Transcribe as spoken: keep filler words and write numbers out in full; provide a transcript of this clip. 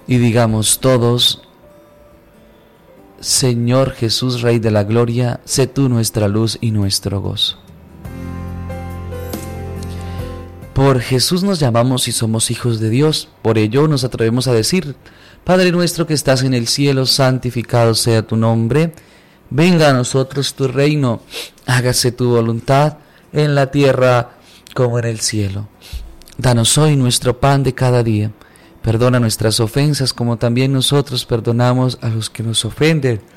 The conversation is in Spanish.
y digamos todos: Señor Jesús, Rey de la Gloria, sé tú nuestra luz y nuestro gozo. Por Jesús nos llamamos y somos hijos de Dios. Por ello nos atrevemos a decir: Padre nuestro que estás en el cielo, santificado sea tu nombre. Venga a nosotros tu reino. Hágase tu voluntad en la tierra como en el cielo. Danos hoy nuestro pan de cada día. Perdona nuestras ofensas como también nosotros perdonamos a los que nos ofenden.